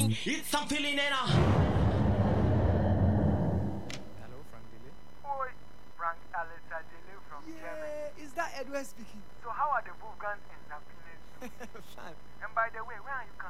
It's a feeling in a. Hello, Frank Dele. Oi, Frank Alessa Dele from Germany. Is that Edward speaking? So how are the Wolfgans in Napines? Fine. And by the way, where are you